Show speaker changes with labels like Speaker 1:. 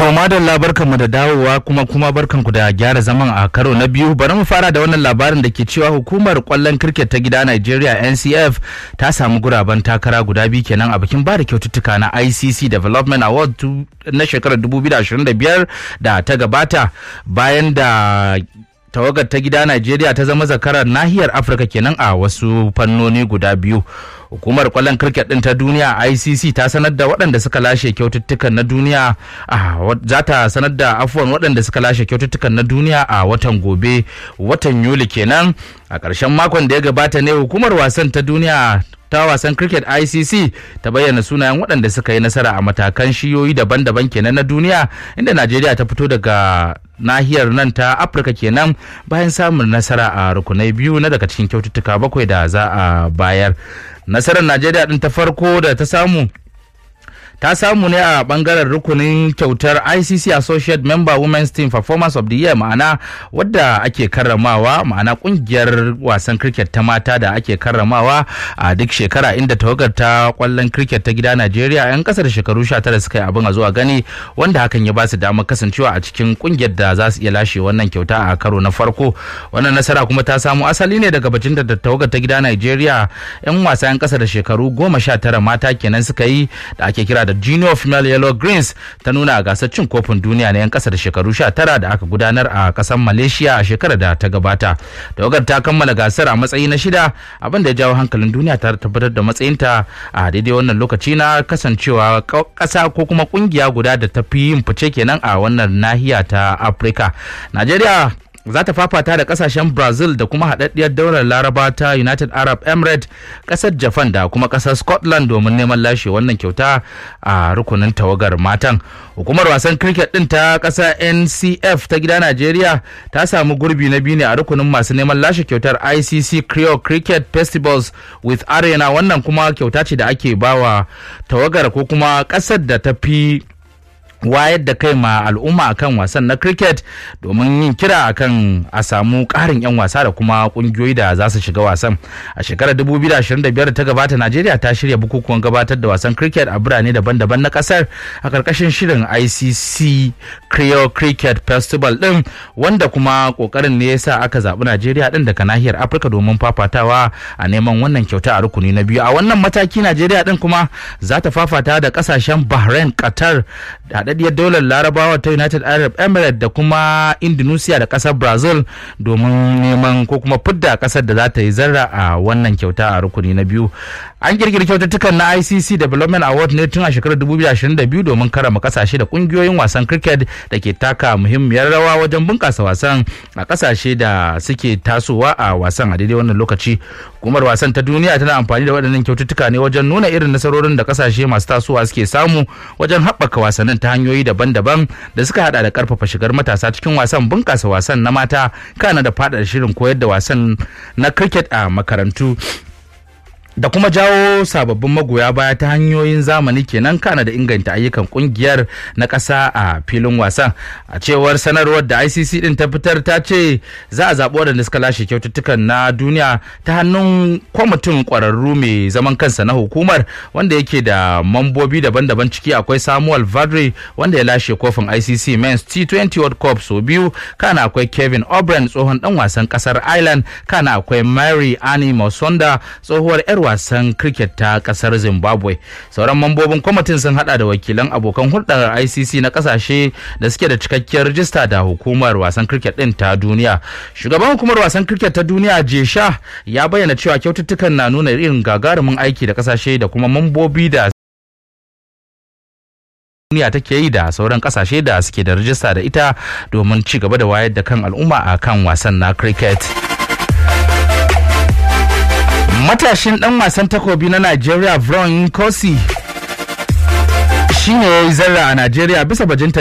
Speaker 1: To madalla barkanmu da dawowa kuma barkanku da gyara zaman a karo na biyu. Bari mu fara da wannan labarin da ke cewa hukumar kwallon cricket ta gida Nigeria NCF ta samu guraben takara guda biyu kenan a bikin bada kyaututtuka na ICC Development Award na shekarar 2025 da ta gabata, bayan da tawagar ta gida Najeriya ta zama zakarar nahiyar Afirka kenan a wasu fannoni guda biyu. Hukumar kwallon cricket din ta duniya ICC ta sanar da waɗanda suka lashe kyaututtukan na duniya za ta sanar da waɗanda suka lashe kyaututtukan na duniya a watan gobe, watan Yuli kenan. A ƙarshen makon da ya gabata ne hukumar wasan ta duniya ta wasan cricket ICC ta bayyana sunayen waɗanda suka yi nasara a matakan shiyoyi daban-daban kenan na duniya, inda Najeriya ta fito daga nahiyar nan ta Afirka kenan bayan samun nasara a rukunai biyu na daga cikin kyaututtuka 7 da za a bayar. Nasarar Najeriya din ta farko da ta samu ne a bangaren rukunin kyautar ICC Associate Member Women's Team Performance of the Year, ma'ana wadda ake karramawa, ma'ana kungiyar wasan cricket ta mata da ake karramawa a duk shekara, inda tawagar ta kwallon cricket ta gida Najeriya 'yan kasar shekaru 19 suka yi abin a zuwa gani, wanda hakan ya ba su damar kasancewa a cikin kungiyar da za su iya lashe wannan kyauta a karo na farko. Wannan nasara kuma ta samu asali ne daga bacin da tawagar ta gida Najeriya 'yan wasa 'yan kasar shekaru 19 mata kenan suka yi, da ake kira da Junior Female Yellow Greens, ta nuna a gasar cin kofin duniya na 'yan kasa da shekaru 19 da aka gudanar a kasar Malaysia a shekarar da ta gabata. Tawagar ta kammala gasar a matsayi na 6, abin da ya jawo hankalin duniya ta tabbatar da matsayinta a daidai wannan lokaci na kasancewa kasa ko kuma kungiya guda da ta fi yin fice kenan a wannan nahiya ta Afirka. Najeriya za ta fafata da kasashen Brazil da kuma haɗaɗɗiyar daular Laraba ta United Arab Emirates, ƙasar Japan da kuma ƙasar Scotland domin neman lashe wannan kyauta a rukunin tawagar matan. Hukumar wasan cricket ɗin ta ƙasa NCF ta gida Najeriya ta samu gurbi na biyu ne a rukunin masu neman lashe kyautar ICC Creole Cricket Festivals with Arena. Wannan kuma kyauta ce da ake bawa tawagar ko kuma ƙasar da ta fi wayar da kai ma al'umma akan wasan na cricket, domin yin kira akan a samu ƙarin 'yan wasa da kuma ƙungiyoyi da za su shiga wasan. A shekarar 2025 ta gabata, Najeriya ta shirya bukukuwan gabatar da wasan cricket a birane daban-daban na ƙasar a ƙarƙashin shirin ICC Creole Cricket Festival ɗin, wanda kuma ƙoƙarin ne yasa aka zaɓi Najeriya ɗin daga nahiyar Afirka domin fafatawa a neman wannan kyauta a rukuni na biyu. A wannan mataki Najeriya ɗin kuma za ta fafata da ƙasashen Bahrain, Qatar, haɗaɗɗiyar daular Larabawa ta United Arab Emirates da kuma Indonesia da ƙasar Brazil domin neman ko kuma fidda ƙasar da za ta yi zarra a wannan kyauta a rukuni na biyu. An kirkiri kyaututtukan na ICC Development Award ne tun a shekarar 2022 domin karama ƙasashe da ƙungiyoyin wasan cricket da ke taka muhimmiyar rawa wajen bunƙasa wasan a ƙasashe da suke tasowa a wasan a daidai wannan lokaci. Hukumar wasan ta duniya tana amfani da waɗannan kyaututtuka ne wajen nuna irin nasarorin da ƙasashe masu tasowa suke samu wajen haɓaka wasannin ta hanyoyi daban-daban da suka hada da karfafa shigar matasa cikin wasan, bunkasa wasan na mata, kana da faɗaɗa shirin koyar da wasan na cricket a makarantu da kuma jawo sababbin magoya baya ta hanyoyin zamani kenan, kana da inganta ayyukan kungiyar na ƙasa a filin wasan. A cewar sanarwar da ICC din ta fitar, ta ce za a zaɓi waɗanda suka lashe kyaututtukan na duniya ta hannun kwamitin ƙwararru mai zaman kansa na hukumar, wanda yake da mambobi daban-daban. Ciki akwai Samuel Vadri, wanda ya lashe kofin ICC Men's T20 World Cup sau 2, kana akwai Kevin O'Brien, tsohon ɗan wasan ƙasar Ireland, kana akwai Mary Annie Masonda, tsohuwar 'yar wasan cricket ta kasar Zimbabwe. Sauran mambobin kwamitin sun hada da wakilan abokan hulɗar ICC na kasashe da suke da cikakkiyar rijista da hukumar wasan cricket din ta duniya. Shugaban hukumar wasan cricket ta duniya Jesha ya bayyana cewa kyaututtukan na nuna irin gagarumin aiki da kasashe da kuma mambobi da duniya take yi da sauran kasashe da suke da rijista da ita domin ci gaba da wayar da kan al'umma a kan wasan na cricket. Matashin ɗan wasan takobi na Najeriya Brown Nkosi shine ya yi zarra a Najeriya bisa bajinta